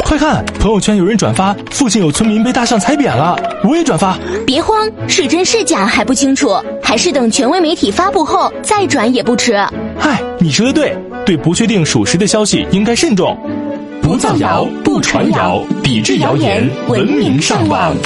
快看，朋友圈有人转发附近有村民被大象踩扁了，我也转发。 别慌，是真是假还不清楚，还是等权威媒体发布后再转也不迟。 嗨，你说的对，对不确定属实的消息应该慎重。 不造谣，不传谣，抵制谣言，文明上网。